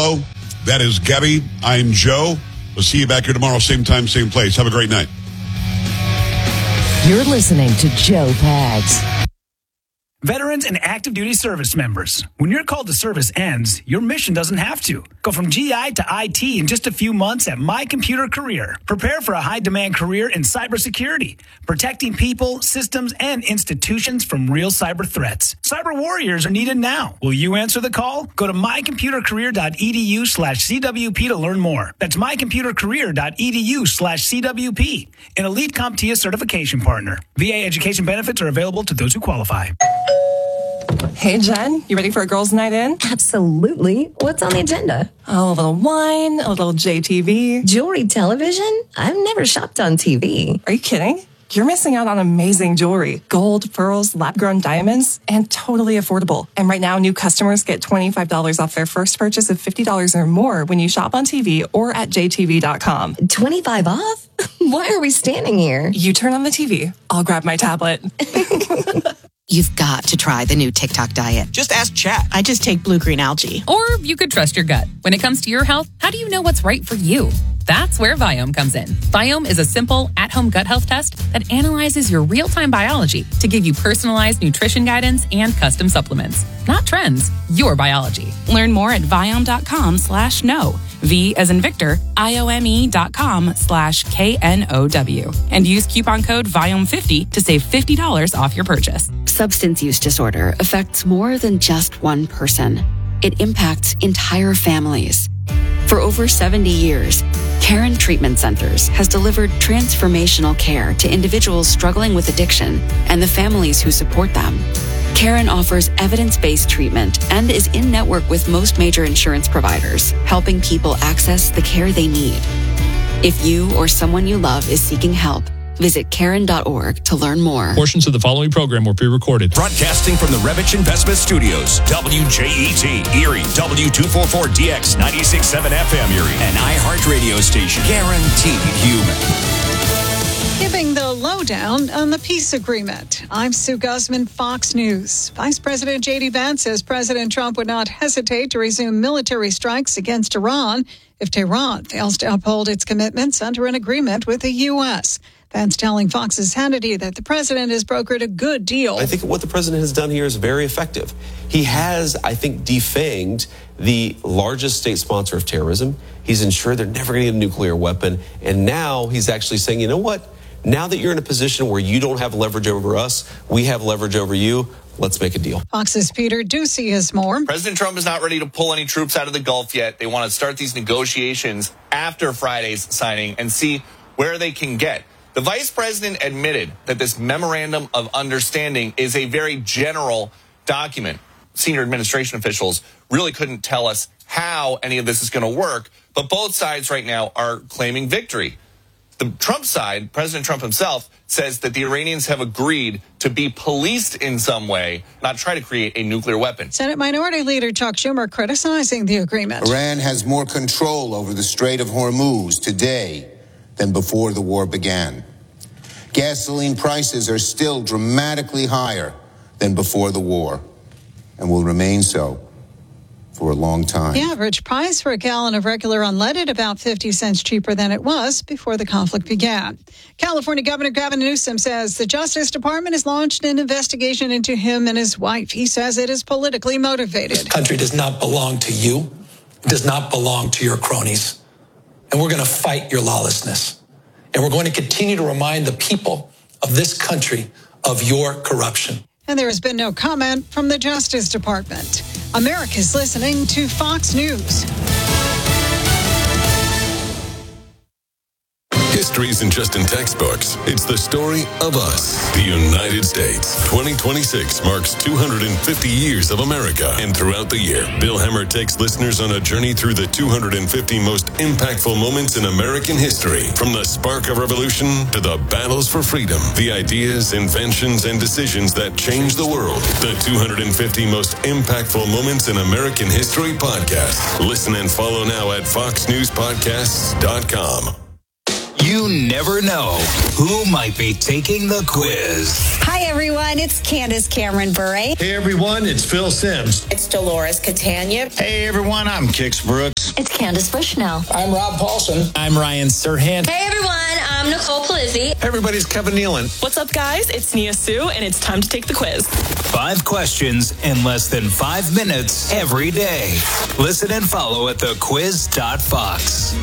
Hello, that is Gabby. I'm Joe. We'll see you back here tomorrow, same time, same place. Have a great night. You're listening to Joe Pags. Veterans and active duty service members, when your call to service ends, your mission doesn't have to. Go from GI to IT in just a few months at My Computer Career. Prepare for a high-demand career in cybersecurity, protecting people, systems, and institutions from real cyber threats. Cyber warriors are needed now. Will you answer the call? Go to mycomputercareer.edu/CWP to learn more. That's mycomputercareer.edu/CWP, an elite CompTIA certification partner. VA education benefits are available to those who qualify. Hey, Jen, you ready for a girls' night in? Absolutely. What's on the agenda? Oh, a little wine, a little JTV. Jewelry television? I've never shopped on TV. Are you kidding? You're missing out on amazing jewelry. Gold, pearls, lab-grown diamonds, and totally affordable. And right now, new customers get $25 off their first purchase of $50 or more when you shop on TV or at jtv.com. 25 off? Why are we standing here? You turn on the TV. I'll grab my tablet. You've got to try the new TikTok diet. Just ask Chat. I just take blue-green algae. Or you could trust your gut. When it comes to your health, how do you know what's right for you? That's where Viome comes in. Viome is a simple, at-home gut health test that analyzes your real-time biology to give you personalized nutrition guidance and custom supplements. Not trends, your biology. Learn more at Viome.com/know. V as in Victor, IOME.com/KNOW. And use coupon code VIOME50 to save $50 off your purchase. Substance use disorder affects more than just one person. It impacts entire families. For over 70 years, Caron Treatment Centers has delivered transformational care to individuals struggling with addiction and the families who support them. Caron offers evidence-based treatment and is in-network with most major insurance providers, helping people access the care they need. If you or someone you love is seeking help, visit Caron.org to learn more. Portions of the following program were pre-recorded. Broadcasting from the Revich Investment Studios, WJET, Erie, W244DX, 96.7 FM Erie, an iHeart radio station, guaranteed human. Giving the lowdown on the peace agreement. I'm Sue Guzman, Fox News. Vice President J.D. Vance says President Trump would not hesitate to resume military strikes against Iran if Tehran fails to uphold its commitments under an agreement with the U.S. Vance telling Fox's Hannity that the president has brokered a good deal. I think what the president has done here is very effective. He has, I think, defanged the largest state sponsor of terrorism. He's ensured they're never going to get a nuclear weapon. And now he's actually saying, you know what? Now that you're in a position where you don't have leverage over us, we have leverage over you. Let's make a deal. Fox's Peter Doocy has more. President Trump is not ready to pull any troops out of the Gulf yet. They want to start these negotiations after Friday's signing and see where they can get. The vice president admitted that this memorandum of understanding is a very general document. Senior administration officials really couldn't tell us how any of this is going to work, but both sides right now are claiming victory. The Trump side, President Trump himself, says that the Iranians have agreed to be policed in some way, not try to create a nuclear weapon. Senate Minority Leader Chuck Schumer criticizing the agreement. Iran has more control over the Strait of Hormuz today than before the war began. Gasoline prices are still dramatically higher than before the war and will remain so for a long time. The average price for a gallon of regular unleaded about 50 cents cheaper than it was before the conflict began. California Governor Gavin Newsom says the Justice Department has launched an investigation into him and his wife. He says it is politically motivated. This country does not belong to you. It does not belong to your cronies. And we're going to fight your lawlessness. And we're going to continue to remind the people of this country of your corruption. And there has been no comment from the Justice Department. America's listening to Fox News. History isn't just in textbooks. It's the story of us, the United States. 2026 marks 250 years of America. And throughout the year, Bill Hemmer takes listeners on a journey through the 250 most impactful moments in American history. From the spark of revolution to the battles for freedom, the ideas, inventions, and decisions that changed the world. The 250 most impactful moments in American history podcast. Listen and follow now at foxnewspodcasts.com. You You never know who might be taking the quiz. Hi, everyone. It's Candace Cameron Bure. Hey, everyone. It's Phil Simms. It's Dolores Catania. Hey, everyone. I'm Kix Brooks. It's Candace Bushnell. I'm Rob Paulson. I'm Ryan Serhant. Hey, everyone. I'm Nicole Palizzi. Everybody's Kevin Nealon. What's up, guys? It's Nia Sue, and it's time to take the quiz. 5 questions in less than 5 minutes every day. Listen and follow at thequiz.fox.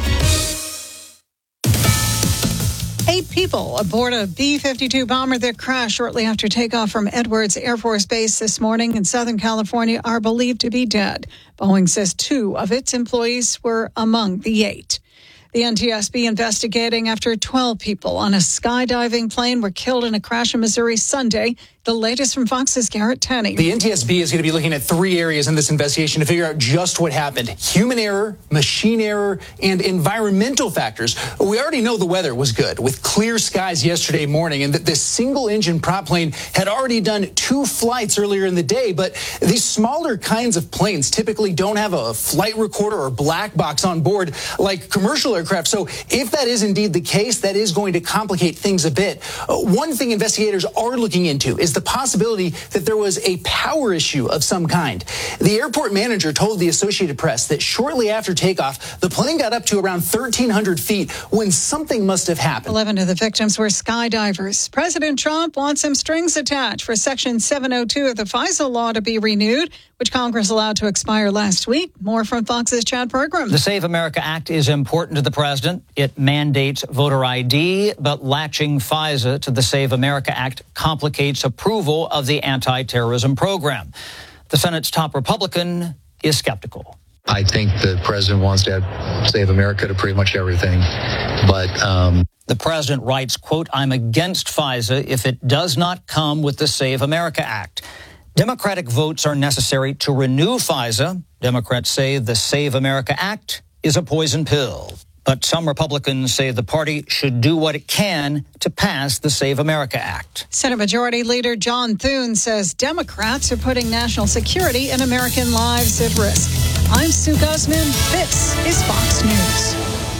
8 people aboard a B-52 bomber that crashed shortly after takeoff from Edwards Air Force Base this morning in Southern California are believed to be dead. Boeing says 2 of its employees were among the 8. The NTSB investigating after 12 people on a skydiving plane were killed in a crash in Missouri Sunday. The latest from Fox's Garrett Tenney. The NTSB is going to be looking at 3 areas in this investigation to figure out just what happened. Human error, machine error, and environmental factors. We already know the weather was good with clear skies yesterday morning and that this single-engine prop plane had already done 2 flights earlier in the day. But these smaller kinds of planes typically don't have a flight recorder or black box on board like commercial aircraft. So if that is indeed the case, that is going to complicate things a bit. One thing investigators are looking into is the possibility that there was a power issue of some kind. The airport manager told the Associated Press that shortly after takeoff, the plane got up to around 1,300 feet when something must have happened. 11 of the victims were skydivers. President Trump wants some strings attached for Section 702 of the FISA law to be renewed, which Congress allowed to expire last week. More from Fox's Chad Pergram. The Save America Act is important to the president. It mandates voter ID, but latching FISA to the Save America Act complicates approval of the anti-terrorism program. The Senate's top Republican is skeptical. I think the president wants to Save America to pretty much everything, but the president writes, quote, "I'm against FISA if it does not come with the Save America Act." Democratic votes are necessary to renew FISA. Democrats say the Save America Act is a poison pill. But some Republicans say the party should do what it can to pass the Save America Act. Senate Majority Leader John Thune says Democrats are putting national security and American lives at risk. I'm Sue Guzman. This is Fox News.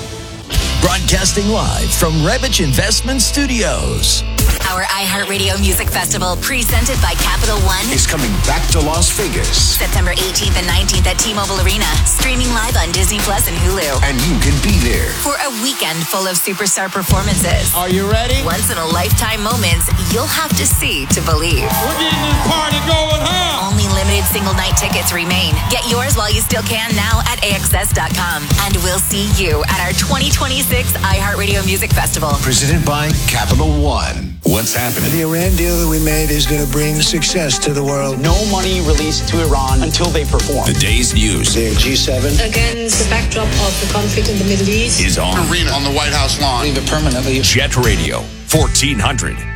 Broadcasting live from Rebich Investment Studios. Our iHeartRadio Music Festival, presented by Capital One, is coming back to Las Vegas. September 18th and 19th at T-Mobile Arena, streaming live on Disney Plus and Hulu. And you can be there For a weekend full of superstar performances. Are you ready? Once-in-a-lifetime moments you'll have to see to believe. We're getting this party going, huh? Only limited single-night tickets remain. Get yours while you still can now at AXS.com. And we'll see you at our 2026 iHeartRadio Music Festival. Presented by Capital One. What's happening? The Iran deal that we made is going to bring success to the world. No money released to Iran until they perform. The day's news. The G7. Against the backdrop of the conflict in the Middle East. Is on. Arena on the White House lawn. Leave it permanently. Jet Radio 1400.